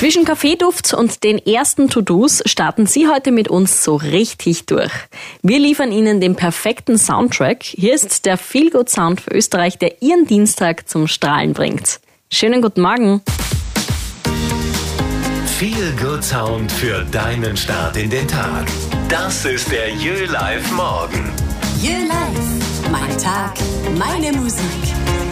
Zwischen Kaffeeduft und den ersten To-Dos starten Sie heute mit uns so richtig durch. Wir liefern Ihnen den perfekten Soundtrack. Hier ist der Feel-Good-Sound für Österreich, der Ihren Dienstag zum Strahlen bringt. Schönen guten Morgen. Feel-Good-Sound für deinen Start in den Tag. Das ist der YÖ Live Morgen. YÖ Live. Mein Tag, meine Musik.